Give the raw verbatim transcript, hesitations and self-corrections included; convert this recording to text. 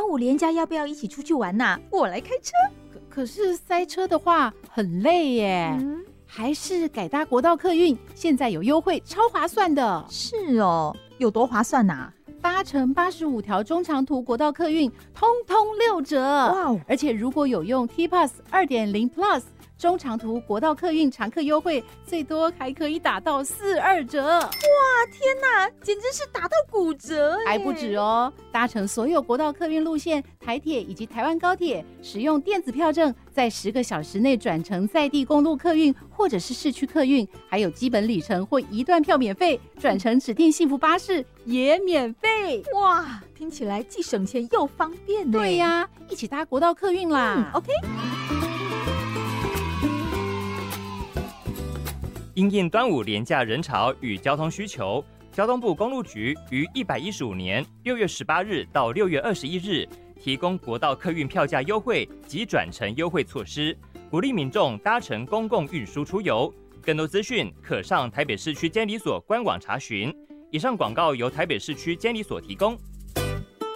端午连假要不要一起出去玩啊？我来开车。 可可是塞车的话很累耶。嗯，还是改搭国道客运，现在有优惠，超划算的。 是哦，有多划算啊？ 搭乘八十五条中长途国道客运，通通六折。哇哦！而且如果有用 T Pass 二点零 Plus 中长途国道客运常客优惠，最多还可以打到四二折。哇， 天哪，简直是打到骨折！ 还不止哦，搭乘所有国道客运路线、台铁以及台湾高铁，使用电子票证，在十个小时内转乘在地公路客运或者是市区客运，还有基本里程或一段票免费，转乘指定幸福巴士也免费。 哇，听起来既省钱又方便呢。 对呀，一起搭国道客运啦。 嗯 OK。 因应端午连假人潮与交通需求，交通部公路局于一百一十五年六月十八日到六月二十一日提供国道客运票价优惠及转乘优惠措施，鼓励民众搭乘公共运输出游。更多资讯可上台北市区监理所官网查询。以上广告由台北市区监理所提供。